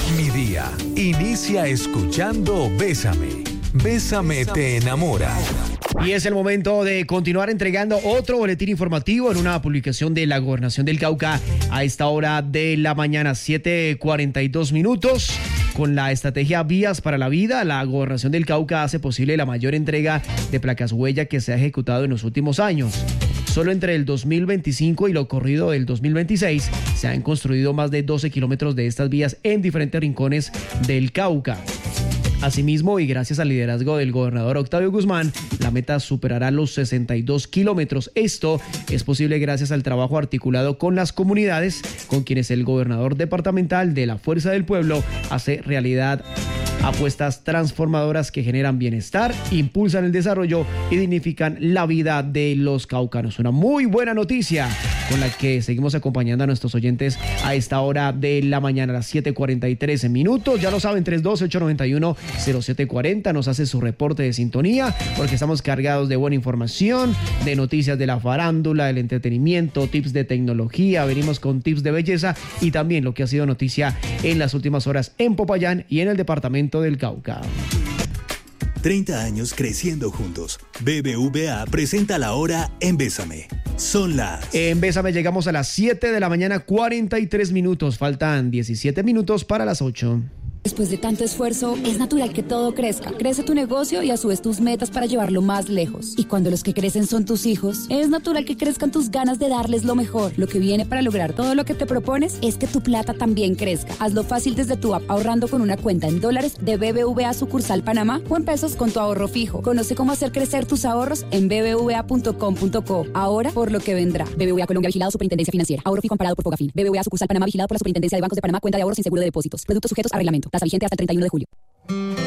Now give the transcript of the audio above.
Mi día inicia escuchando Bésame. Bésame te enamora. Y es el momento de continuar entregando otro boletín informativo en una publicación de la Gobernación del Cauca a esta hora de la mañana, 7:42 minutos. Con la estrategia Vías para la Vida, la Gobernación del Cauca hace posible la mayor entrega de placas huella que se ha ejecutado en los últimos años. Solo entre el 2025 y lo corrido del 2026 se han construido más de 12 kilómetros de estas vías en diferentes rincones del Cauca. Asimismo, y gracias al liderazgo del gobernador Octavio Guzmán, la meta superará los 62 kilómetros. Esto es posible gracias al trabajo articulado con las comunidades, con quienes el gobernador departamental de la Fuerza del Pueblo hace realidad apuestas transformadoras que generan bienestar, impulsan el desarrollo y dignifican la vida de los caucanos. Una muy buena noticia con la que seguimos acompañando a nuestros oyentes a esta hora de la mañana, a las 7:43 minutos. Ya lo saben, 312-891-0740. Nos hace su reporte de sintonía porque estamos cargados de buena información, de noticias de la farándula, del entretenimiento, tips de tecnología. Venimos con tips de belleza y también lo que ha sido noticia en las últimas horas en Popayán y en el departamento del Cauca. 30 años creciendo juntos. BBVA presenta la hora en Bésame. Son las... En Bésame llegamos a las 7 de la mañana, 43 minutos. Faltan 17 minutos para las 8. Después de tanto esfuerzo, es natural que todo crezca. Crece tu negocio y a su vez tus metas para llevarlo más lejos. Y cuando los que crecen son tus hijos, es natural que crezcan tus ganas de darles lo mejor. Lo que viene para lograr todo lo que te propones es que tu plata también crezca. Hazlo fácil desde tu app, ahorrando con una cuenta en dólares de BBVA sucursal Panamá o en pesos con tu ahorro fijo. Conoce cómo hacer crecer tus ahorros en bbva.com.co. Ahora por lo que vendrá. BBVA Colombia, vigilado Superintendencia Financiera. Ahorro fijo amparado por Fogafín. BBVA sucursal Panamá, vigilado por la Superintendencia de Bancos de Panamá. Cuenta de ahorros sin seguro de depósitos. Productos sujetos a reglamento. Tasa vigente hasta el 31 de julio.